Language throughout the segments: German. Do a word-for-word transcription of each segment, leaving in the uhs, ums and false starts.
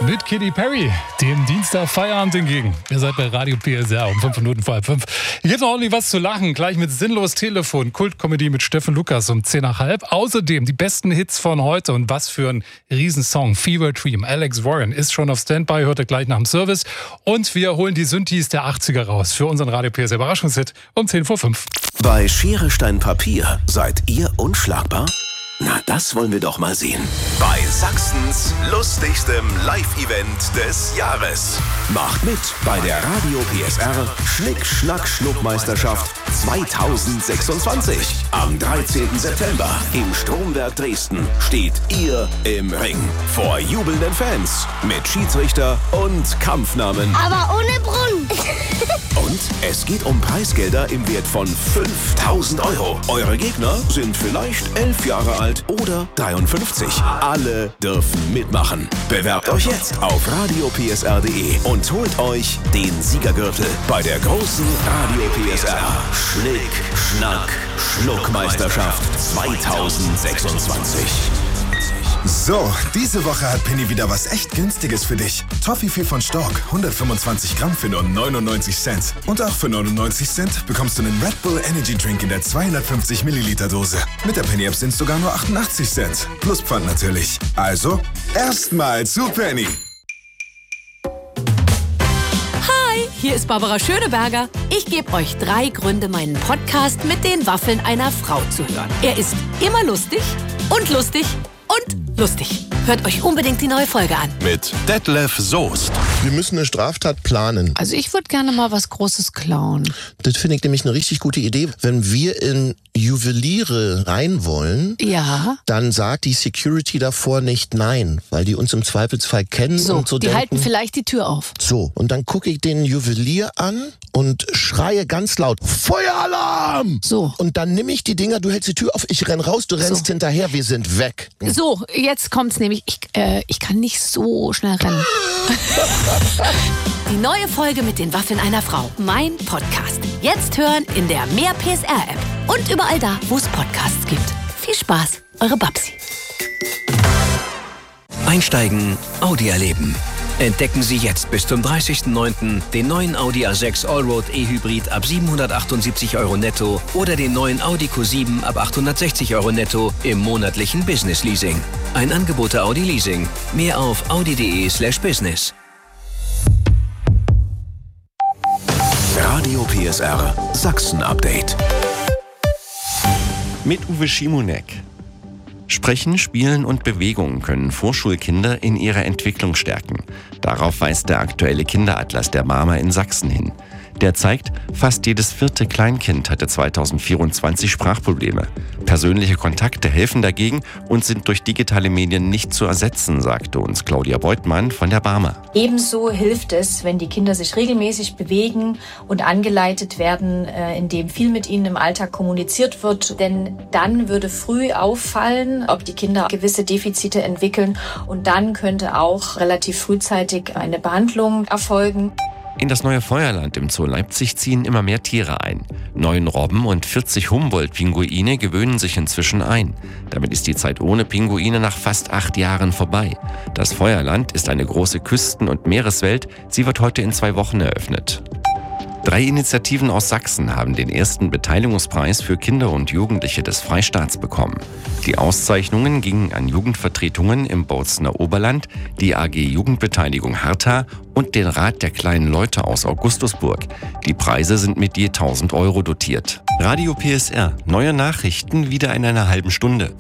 Mit Katy Perry, dem Dienstag Feierabend entgegen. Ihr seid bei Radio P S R um fünf Minuten vor halb fünf. Hier gibt noch ordentlich was zu lachen. Gleich mit Sinnlos Telefon, Kultkomödie mit Steffen Lukas um zehn nach halb. Außerdem die besten Hits von heute und was für ein Riesensong. Fever Dream, Alex Warren ist schon auf Standby, hört ihr gleich nach dem Service. Und wir holen die Synthes der achtziger raus für unseren Radio P S R Überraschungshit um zehn vor fünf. Bei Schere, Stein, Papier seid ihr unschlagbar? Na, das wollen wir doch mal sehen. Bei Sachsens lustigstem Live-Event des Jahres. Macht mit bei der Radio P S R Schnick-Schnack-Schnuck-Meisterschaft zweitausendsechsundzwanzig. Am dreizehnten September im Stromwerk Dresden steht ihr im Ring. Vor jubelnden Fans mit Schiedsrichter und Kampfnamen. Aber ohne Brunnen. Und es geht um Preisgelder im Wert von fünftausend Euro. Eure Gegner sind vielleicht elf Jahre alt oder dreiundfünfzig. Alle dürfen mitmachen. Bewerbt euch jetzt auf radio p s r punkt d e und holt euch den Siegergürtel bei der großen Radio P S R Schnick, Schnack, Schnuck-Meisterschaft zweitausendsechsundzwanzig. So, diese Woche hat Penny wieder was echt Günstiges für dich. Toffifee von Stork, hundertfünfundzwanzig Gramm für nur neunundneunzig Cent. Und auch für neunundneunzig Cent bekommst du einen Red Bull Energy Drink in der zweihundertfünfzig Milliliter Dose. Mit der Penny App sind es sogar nur achtundachtzig Cent. Plus Pfand natürlich. Also, erstmal zu Penny. Hi, hier ist Barbara Schöneberger. Ich gebe euch drei Gründe, meinen Podcast mit den Waffeln einer Frau zu hören. Er ist immer lustig und lustig und lustig. Hört euch unbedingt die neue Folge an. Mit Detlef Soest. Wir müssen eine Straftat planen. Also ich würde gerne mal was Großes klauen. Das finde ich nämlich eine richtig gute Idee. Wenn wir in Juweliere rein wollen, Ja. dann sagt die Security davor nicht nein, weil die uns im Zweifelsfall kennen So, und so die denken. halten vielleicht die Tür auf. So, und dann gucke ich den Juwelier an und schreie ganz laut, Feueralarm! So. Und dann nehme ich die Dinger, du hältst die Tür auf, ich renn raus, du rennst So. hinterher, wir sind weg. So, jetzt kommt's nämlich. Ich, äh, ich kann nicht so schnell rennen. Die neue Folge mit den Waffeln einer Frau. Mein Podcast. Jetzt hören in der Mehr P S R App. Und überall da, wo es Podcasts gibt. Viel Spaß, eure Babsi. Einsteigen, Audi erleben. Entdecken Sie jetzt bis zum dreißigsten neunten den neuen Audi A sechs Allroad E-Hybrid ab siebenhundertachtundsiebzig Euro netto oder den neuen Audi Q sieben ab achthundertsechzig Euro netto im monatlichen Business Leasing. Ein Angebot der Audi Leasing. Mehr auf audi.de slash business. Radio P S R Sachsen Update. Mit Uwe Schimonek. Sprechen, Spielen und Bewegung können Vorschulkinder in ihrer Entwicklung stärken. Darauf weist der aktuelle Kinderatlas der M A M A in Sachsen hin. Der zeigt, fast jedes vierte Kleinkind hatte zweitausendvierundzwanzig Sprachprobleme. Persönliche Kontakte helfen dagegen und sind durch digitale Medien nicht zu ersetzen, sagte uns Claudia Beutmann von der B A M A. Ebenso hilft es, wenn die Kinder sich regelmäßig bewegen und angeleitet werden, indem viel mit ihnen im Alltag kommuniziert wird. Denn dann würde früh auffallen, ob die Kinder gewisse Defizite entwickeln. Und dann könnte auch relativ frühzeitig eine Behandlung erfolgen. In das neue Feuerland im Zoo Leipzig ziehen immer mehr Tiere ein. Neun Robben und vierzig Humboldt-Pinguine gewöhnen sich inzwischen ein. Damit ist die Zeit ohne Pinguine nach fast acht Jahren vorbei. Das Feuerland ist eine große Küsten- und Meereswelt. Sie wird heute in zwei Wochen eröffnet. Drei Initiativen aus Sachsen haben den ersten Beteiligungspreis für Kinder und Jugendliche des Freistaats bekommen. Die Auszeichnungen gingen an Jugendvertretungen im Bozener Oberland, die A G Jugendbeteiligung Hertha und den Rat der kleinen Leute aus Augustusburg. Die Preise sind mit je tausend Euro dotiert. Radio P S R, neue Nachrichten wieder in einer halben Stunde.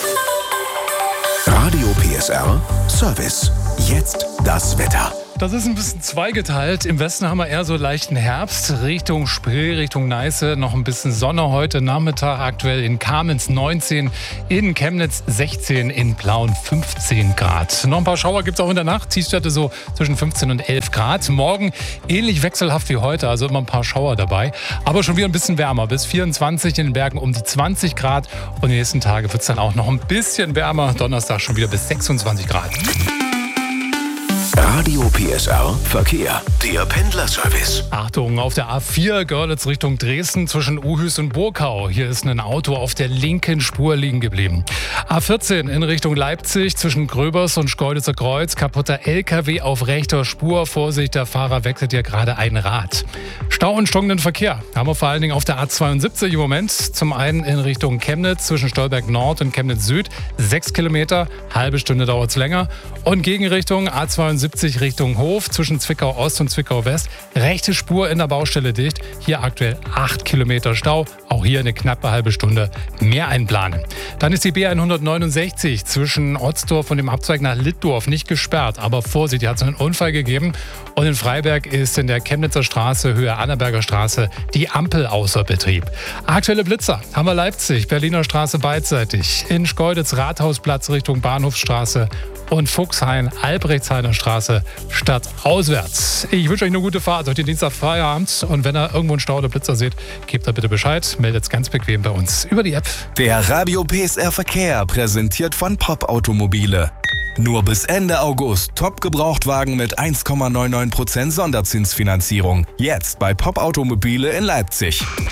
Radio P S R Service. Jetzt das Wetter. Das ist ein bisschen zweigeteilt. Im Westen haben wir eher so leichten Herbst, Richtung Spree, Richtung Neiße. Noch ein bisschen Sonne heute Nachmittag. Aktuell in Kamenz neunzehn, in Chemnitz sechzehn, in Plauen fünfzehn Grad. Noch ein paar Schauer gibt es auch in der Nacht. Tiefstwerte so zwischen fünfzehn und elf Grad. Morgen ähnlich wechselhaft wie heute, also immer ein paar Schauer dabei. Aber schon wieder ein bisschen wärmer. Bis vierundzwanzig, in den Bergen um die zwanzig Grad. Und die nächsten Tage wird es dann auch noch ein bisschen wärmer. Donnerstag schon wieder bis sechsundzwanzig Grad. Radio P S R Verkehr, der Pendlerservice. Achtung, auf der A vier Görlitz Richtung Dresden zwischen Uhüs und Burkau. Hier ist ein Auto auf der linken Spur liegen geblieben. A vierzehn in Richtung Leipzig zwischen Gröbers und Schkeuditzer Kreuz. Kaputter L K W auf rechter Spur. Vorsicht, der Fahrer wechselt hier gerade ein Rad. Stau und stockenden Verkehr haben wir vor allen Dingen auf der A zweiundsiebzig im Moment. Zum einen in Richtung Chemnitz zwischen Stolberg Nord und Chemnitz Süd. Sechs Kilometer, halbe Stunde dauert es länger. Und Gegenrichtung A zweiundsiebzig Richtung Hof zwischen Zwickau Ost und Zwickau West. Rechte Spur in der Baustelle dicht. Hier aktuell acht Kilometer Stau. Auch hier eine knappe halbe Stunde mehr einplanen. Dann ist die B hundertneunundsechzig zwischen Otzdorf und dem Abzweig nach Littdorf nicht gesperrt. Aber Vorsicht, hier hat es einen Unfall gegeben. Und in Freiberg ist in der Chemnitzer Straße, Höhe Annaberger Straße, die Ampel außer Betrieb. Aktuelle Blitzer haben wir Leipzig, Berliner Straße beidseitig. In Schkeuditz Rathausplatz Richtung Bahnhofsstraße. Und Fuchshain, Albrechtshainer Straße, stadtauswärts. Ich wünsche euch eine gute Fahrt, heute Dienstag Feierabend. Und wenn ihr irgendwo einen Stau oder Blitzer seht, gebt da bitte Bescheid. Meldet es ganz bequem bei uns über die App. Der Radio P S R Verkehr, präsentiert von Pop Automobile. Nur bis Ende August Top-Gebrauchtwagen mit eins Komma neunundneunzig Prozent Sonderzinsfinanzierung. Jetzt bei Pop Automobile in Leipzig.